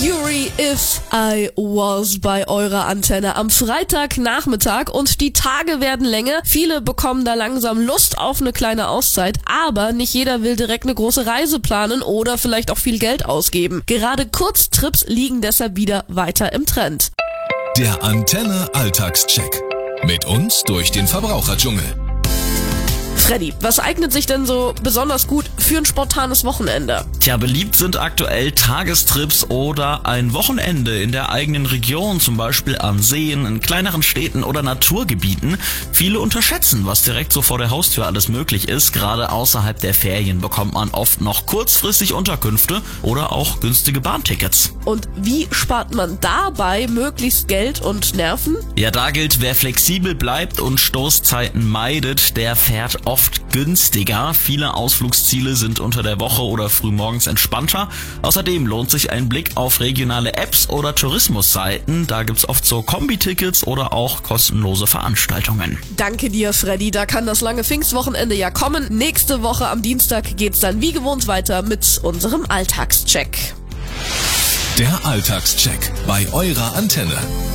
Yuri, If I Was bei eurer Antenne am Freitagnachmittag und die Tage werden länger. Viele bekommen da langsam Lust auf eine kleine Auszeit, aber nicht jeder will direkt eine große Reise planen oder vielleicht auch viel Geld ausgeben. Gerade Kurztrips liegen deshalb wieder weiter im Trend. Der Antenne Alltagscheck. Mit uns durch den Verbraucherdschungel. Freddy, was eignet sich denn so besonders gut für ein spontanes Wochenende? Tja, beliebt sind aktuell Tagestrips oder ein Wochenende in der eigenen Region, zum Beispiel an Seen, in kleineren Städten oder Naturgebieten. Viele unterschätzen, was direkt so vor der Haustür alles möglich ist. Gerade außerhalb der Ferien bekommt man oft noch kurzfristig Unterkünfte oder auch günstige Bahntickets. Und wie spart man dabei möglichst Geld und Nerven? Ja, da gilt, wer flexibel bleibt und Stoßzeiten meidet, der fährt oft günstiger. Viele Ausflugsziele sind unter der Woche oder frühmorgens entspannter. Außerdem lohnt sich ein Blick auf regionale Apps oder Tourismusseiten. Da gibt's oft so Kombi-Tickets oder auch kostenlose Veranstaltungen. Danke dir, Freddy. Da kann das lange Pfingstwochenende ja kommen. Nächste Woche am Dienstag geht's dann wie gewohnt weiter mit unserem Alltagscheck. Der Alltagscheck bei eurer Antenne.